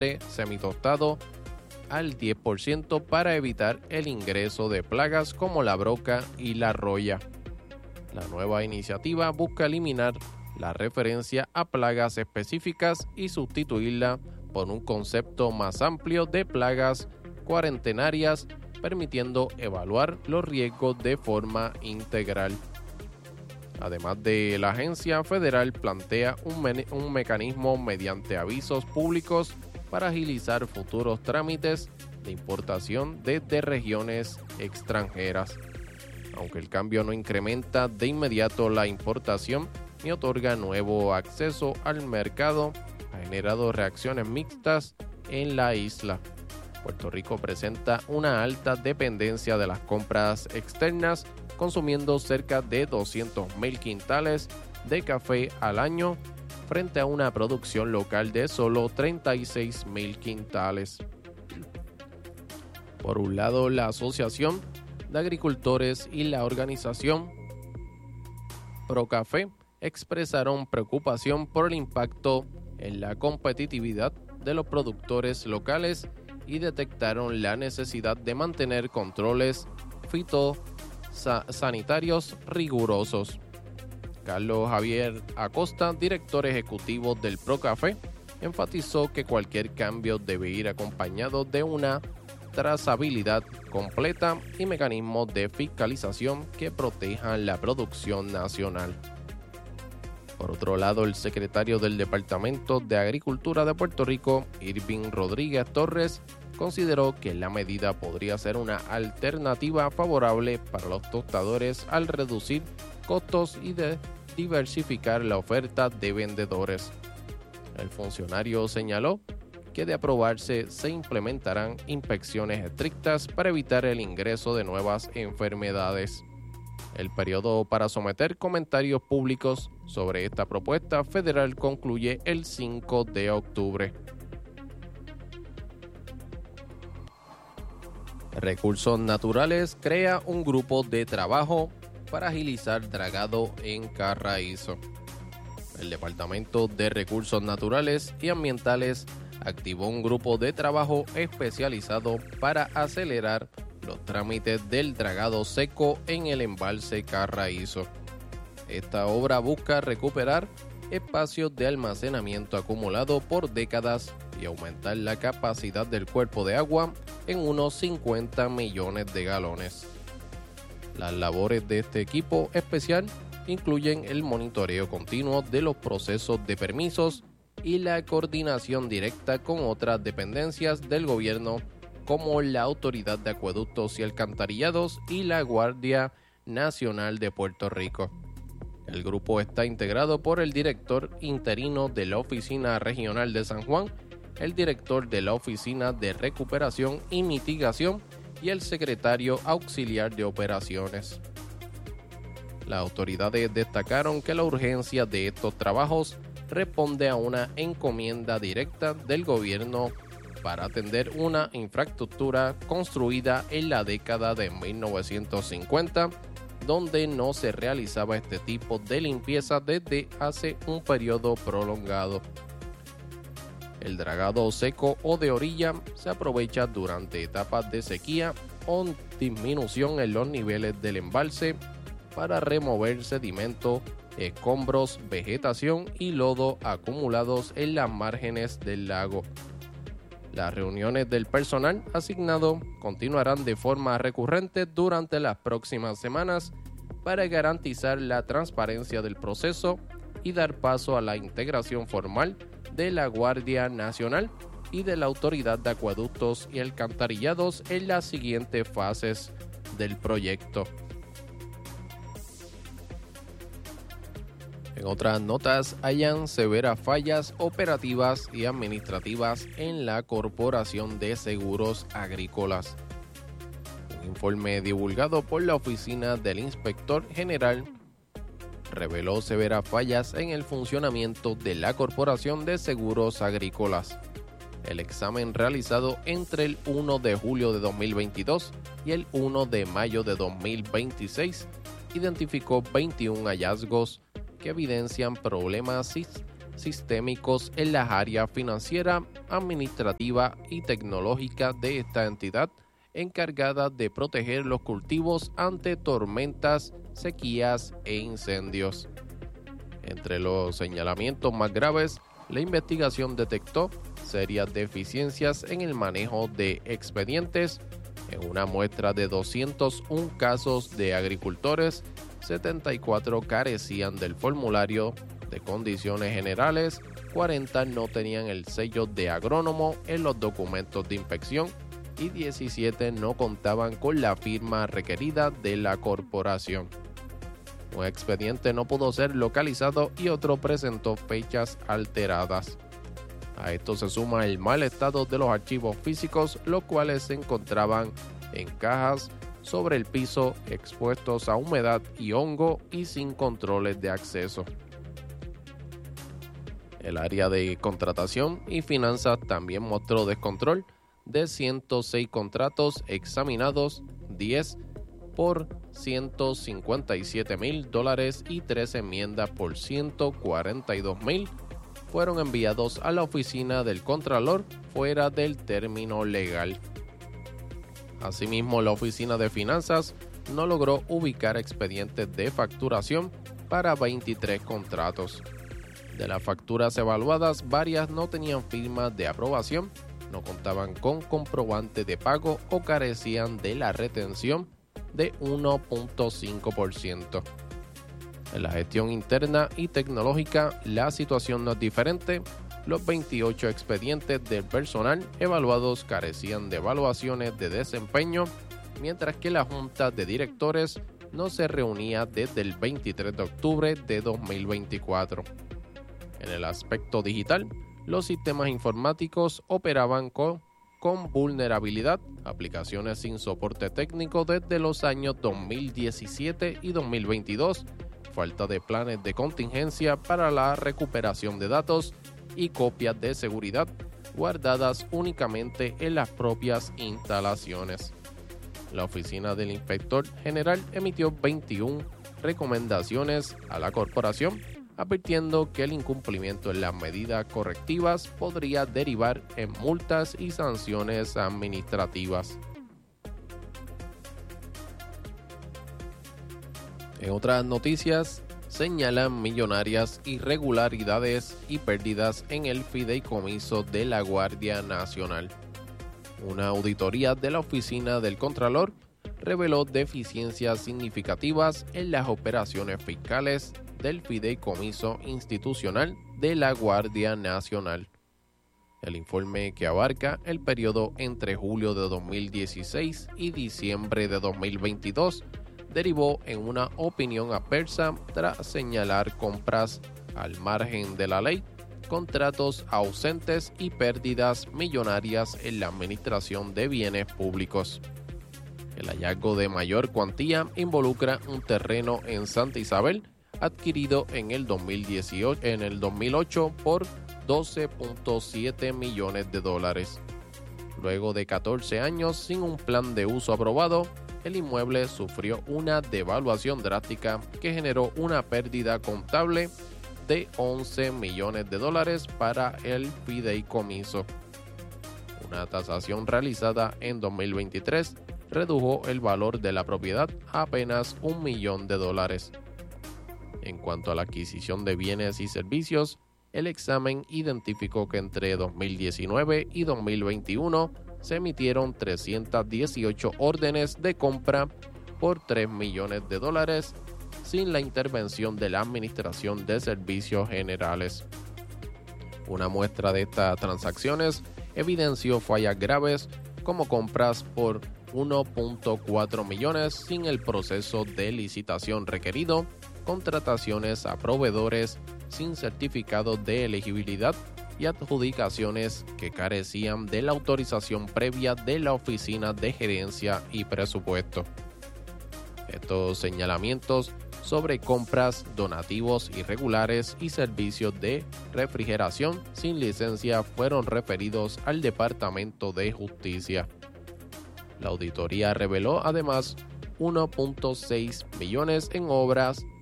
semitostado al 10% para evitar el ingreso de plagas como la broca y la roya. La nueva iniciativa busca eliminar la referencia a plagas específicas y sustituirla por un concepto más amplio de plagas cuarentenarias, permitiendo evaluar los riesgos de forma integral. Además de la agencia federal plantea un mecanismo mediante avisos públicos para agilizar futuros trámites de importación desde regiones extranjeras. Aunque el cambio no incrementa de inmediato la importación ni otorga nuevo acceso al mercado, ha generado reacciones mixtas en la isla. Puerto Rico presenta una alta dependencia de las compras externas, consumiendo cerca de 200,000 quintales de café al año, frente a una producción local de solo 36,000 quintales. Por un lado, la Asociación de Agricultores y la organización ProCafé expresaron preocupación por el impacto en la competitividad de los productores locales y detectaron la necesidad de mantener controles fitosanitarios rigurosos. Carlos Javier Acosta, director ejecutivo del ProCafé, enfatizó que cualquier cambio debe ir acompañado de una trazabilidad completa y mecanismos de fiscalización que protejan la producción nacional. Por otro lado, el secretario del Departamento de Agricultura de Puerto Rico, Irving Rodríguez Torres, consideró que la medida podría ser una alternativa favorable para los tostadores al reducir costos y de diversificar la oferta de vendedores. El funcionario señaló que de aprobarse se implementarán inspecciones estrictas para evitar el ingreso de nuevas enfermedades. El periodo para someter comentarios públicos sobre esta propuesta federal concluye el 5 de octubre. Recursos Naturales crea un grupo de trabajo para agilizar dragado en Carraízo. El Departamento de Recursos Naturales y Ambientales activó un grupo de trabajo especializado para acelerar los trámites del dragado seco en el embalse Carraízo. Esta obra busca recuperar espacios de almacenamiento acumulado por décadas y aumentar la capacidad del cuerpo de agua en unos 50 millones de galones. Las labores de este equipo especial incluyen el monitoreo continuo de los procesos de permisos y la coordinación directa con otras dependencias del gobierno como la Autoridad de Acueductos y Alcantarillados y la Guardia Nacional de Puerto Rico. El grupo está integrado por el director interino de la Oficina Regional de San Juan, el director de la Oficina de Recuperación y Mitigación y el secretario auxiliar de operaciones. Las autoridades destacaron que la urgencia de estos trabajos responde a una encomienda directa del gobierno para atender una infraestructura construida en la década de 1950, donde no se realizaba este tipo de limpieza desde hace un periodo prolongado. El dragado seco o de orilla se aprovecha durante etapas de sequía o disminución en los niveles del embalse para remover sedimento, escombros, vegetación y lodo acumulados en las márgenes del lago. Las reuniones del personal asignado continuarán de forma recurrente durante las próximas semanas para garantizar la transparencia del proceso y dar paso a la integración formal de la Guardia Nacional y de la Autoridad de Acueductos y Alcantarillados en las siguientes fases del proyecto. En otras notas, hallan severas fallas operativas y administrativas en la Corporación de Seguros Agrícolas. Un informe divulgado por la Oficina del Inspector General reveló severas fallas en el funcionamiento de la Corporación de Seguros Agrícolas. El examen realizado entre el 1 de julio de 2022 y el 1 de mayo de 2026 identificó 21 hallazgos que evidencian problemas sistémicos en las áreas financiera, administrativa y tecnológica de esta entidad, encargada de proteger los cultivos ante tormentas, sequías e incendios. Entre los señalamientos más graves, la investigación detectó serias deficiencias en el manejo de expedientes. En una muestra de 201 casos de agricultores, 74 carecían del formulario de condiciones generales, 40 no tenían el sello de agrónomo en los documentos de inspección y 17 no contaban con la firma requerida de la corporación. Un expediente no pudo ser localizado y otro presentó fechas alteradas. A esto se suma el mal estado de los archivos físicos, los cuales se encontraban en cajas, sobre el piso, expuestos a humedad y hongo y sin controles de acceso. El área de contratación y finanzas también mostró descontrol. De 106 contratos examinados, 10 por $157,000 y 3 enmiendas por $142,000 fueron enviados a la oficina del Contralor fuera del término legal. Asimismo, la Oficina de Finanzas no logró ubicar expedientes de facturación para 23 contratos. De las facturas evaluadas, varias no tenían firmas de aprobación, no contaban con comprobante de pago o carecían de la retención de 1.5%. En la gestión interna y tecnológica, la situación no es diferente. Los 28 expedientes del personal evaluados carecían de evaluaciones de desempeño, mientras que la Junta de Directores no se reunía desde el 23 de octubre de 2024. En el aspecto digital, los sistemas informáticos operaban con vulnerabilidad, aplicaciones sin soporte técnico desde los años 2017 y 2022, falta de planes de contingencia para la recuperación de datos y copias de seguridad guardadas únicamente en las propias instalaciones. La Oficina del Inspector General emitió 21 recomendaciones a la corporación, advirtiendo que el incumplimiento en las medidas correctivas podría derivar en multas y sanciones administrativas. En otras noticias, señalan millonarias irregularidades y pérdidas en el fideicomiso de la Guardia Nacional. Una auditoría de la Oficina del Contralor reveló deficiencias significativas en las operaciones fiscales del fideicomiso institucional de la Guardia Nacional. El informe, que abarca el periodo entre julio de 2016 y diciembre de 2022, derivó en una opinión adversa tras señalar compras al margen de la ley, contratos ausentes y pérdidas millonarias en la administración de bienes públicos. El hallazgo de mayor cuantía involucra un terreno en Santa Isabel adquirido en el 2008 por $12.7 millones. Luego de 14 años sin un plan de uso aprobado, el inmueble sufrió una devaluación drástica que generó una pérdida contable de $11 millones para el fideicomiso. Una tasación realizada en 2023 redujo el valor de la propiedad a apenas $1 millón. En cuanto a la adquisición de bienes y servicios, el examen identificó que entre 2019 y 2021 se emitieron 318 órdenes de compra por $3 millones sin la intervención de la Administración de Servicios Generales. Una muestra de estas transacciones evidenció fallas graves como compras por $1.4 millones sin el proceso de licitación requerido, contrataciones a proveedores sin certificado de elegibilidad y adjudicaciones que carecían de la autorización previa de la Oficina de Gerencia y Presupuesto. Estos señalamientos sobre compras, donativos irregulares y servicios de refrigeración sin licencia fueron referidos al Departamento de Justicia. La auditoría reveló además $1.6 millones en obras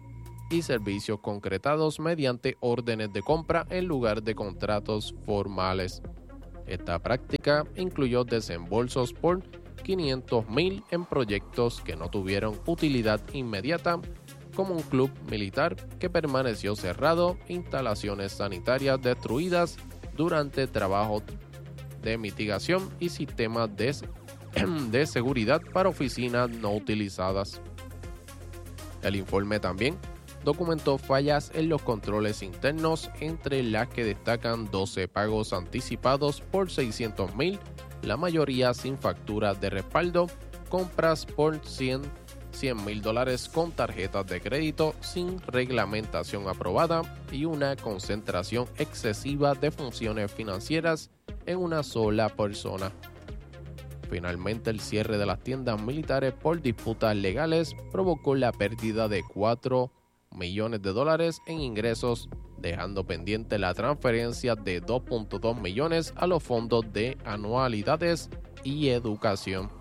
y servicios concretados mediante órdenes de compra en lugar de contratos formales. Esta práctica incluyó desembolsos por $500,000 en proyectos que no tuvieron utilidad inmediata, como un club militar que permaneció cerrado, instalaciones sanitarias destruidas durante trabajos de mitigación y sistemas de seguridad para oficinas no utilizadas. El informe también documentó fallas en los controles internos, entre las que destacan 12 pagos anticipados por $600,000, la mayoría sin factura de respaldo, compras por $100,000 con tarjetas de crédito sin reglamentación aprobada y una concentración excesiva de funciones financieras en una sola persona. Finalmente, el cierre de las tiendas militares por disputas legales provocó la pérdida de $4 millones en ingresos, dejando pendiente la transferencia de $2.2 millones a los fondos de anualidades y educación.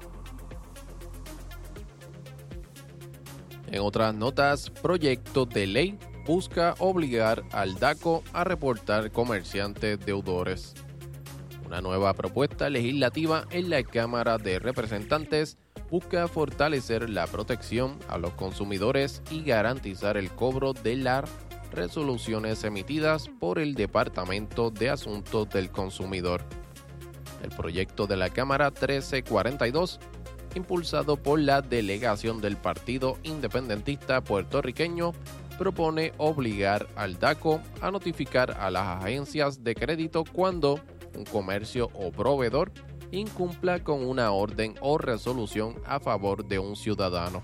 En otras notas, proyecto de ley busca obligar al DACO a reportar comerciantes deudores. Una nueva propuesta legislativa en la Cámara de Representantes busca fortalecer la protección a los consumidores y garantizar el cobro de las resoluciones emitidas por el Departamento de Asuntos del Consumidor. El proyecto de la Cámara 1342, impulsado por la delegación del Partido Independentista Puertorriqueño, propone obligar al DACO a notificar a las agencias de crédito cuando un comercio o proveedor incumpla con una orden o resolución a favor de un ciudadano.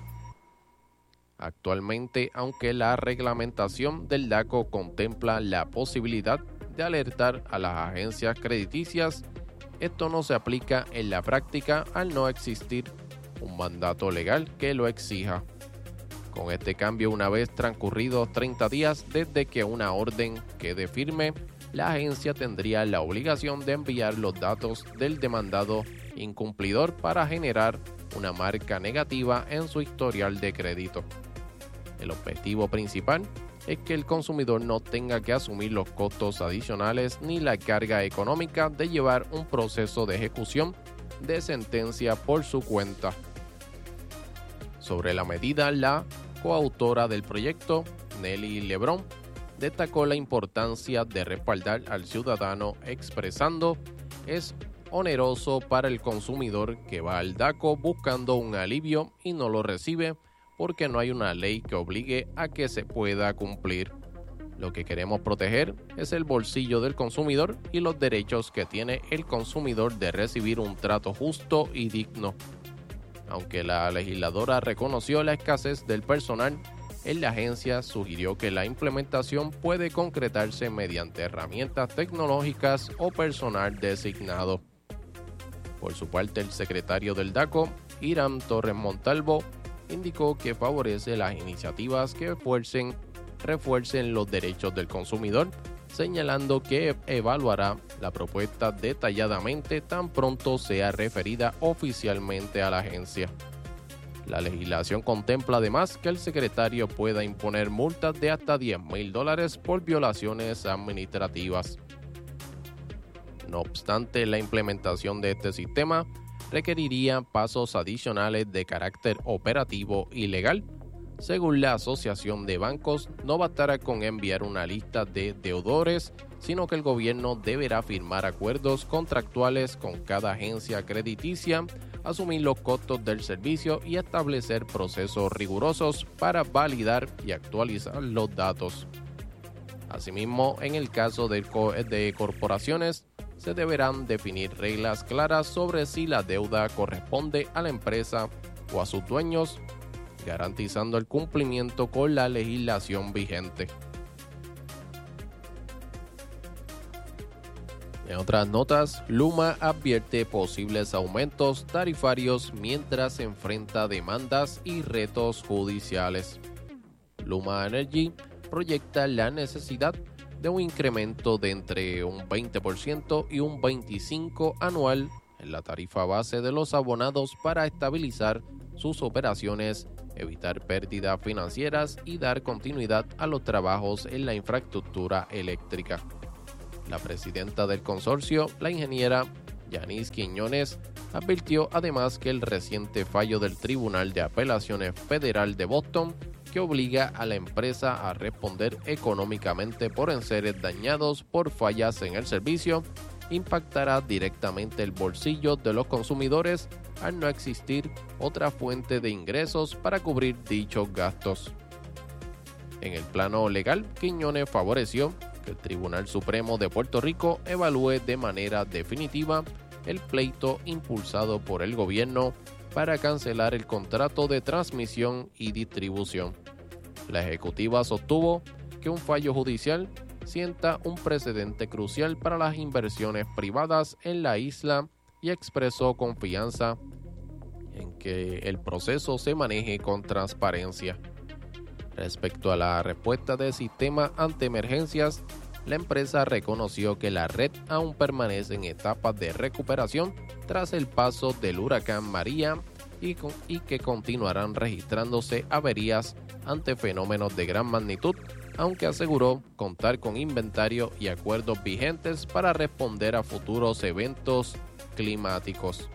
Actualmente, aunque la reglamentación del DACO contempla la posibilidad de alertar a las agencias crediticias, esto no se aplica en la práctica al no existir un mandato legal que lo exija. Con este cambio, una vez transcurridos 30 días desde que una orden quede firme, la agencia tendría la obligación de enviar los datos del demandado incumplidor para generar una marca negativa en su historial de crédito. El objetivo principal es que el consumidor no tenga que asumir los costos adicionales ni la carga económica de llevar un proceso de ejecución de sentencia por su cuenta. Sobre la medida, la coautora del proyecto, Nelly Lebrón, destacó la importancia de respaldar al ciudadano, expresando: es oneroso para el consumidor que va al DACO buscando un alivio y no lo recibe porque no hay una ley que obligue a que se pueda cumplir. Lo que queremos proteger es el bolsillo del consumidor y los derechos que tiene el consumidor de recibir un trato justo y digno. Aunque la legisladora reconoció la escasez del personal en la agencia, sugirió que la implementación puede concretarse mediante herramientas tecnológicas o personal designado. Por su parte, el secretario del DACO, Hiram Torres Montalvo, indicó que favorece las iniciativas que refuercen los derechos del consumidor, señalando que evaluará la propuesta detalladamente tan pronto sea referida oficialmente a la agencia. La legislación contempla además que el secretario pueda imponer multas de hasta $10,000 por violaciones administrativas. No obstante, la implementación de este sistema requeriría pasos adicionales de carácter operativo y legal. Según la Asociación de Bancos, no bastará con enviar una lista de deudores, sino que el gobierno deberá firmar acuerdos contractuales con cada agencia crediticia, asumir los costos del servicio y establecer procesos rigurosos para validar y actualizar los datos. Asimismo, en el caso de corporaciones, se deberán definir reglas claras sobre si la deuda corresponde a la empresa o a sus dueños, garantizando el cumplimiento con la legislación vigente. En otras notas, Luma advierte posibles aumentos tarifarios mientras se enfrenta demandas y retos judiciales. Luma Energy proyecta la necesidad de un incremento de entre un 20% y un 25% anual en la tarifa base de los abonados para estabilizar sus operaciones evitar pérdidas financieras y dar continuidad a los trabajos en la infraestructura eléctrica. La presidenta del consorcio, la ingeniera Yanis Quiñones, advirtió además que el reciente fallo del Tribunal de Apelaciones Federal de Boston, que obliga a la empresa a responder económicamente por enseres dañados por fallas en el servicio, impactará directamente el bolsillo de los consumidores al no existir otra fuente de ingresos para cubrir dichos gastos. En el plano legal, Quiñones favoreció que el Tribunal Supremo de Puerto Rico evalúe de manera definitiva el pleito impulsado por el gobierno para cancelar el contrato de transmisión y distribución. La ejecutiva sostuvo que un fallo judicial sienta un precedente crucial para las inversiones privadas en la isla y expresó confianza en que el proceso se maneje con transparencia. Respecto a la respuesta del sistema ante emergencias, la empresa reconoció que la red aún permanece en etapas de recuperación tras el paso del huracán María y que continuarán registrándose averías ante fenómenos de gran magnitud, aunque aseguró contar con inventario y acuerdos vigentes para responder a futuros eventos climáticos.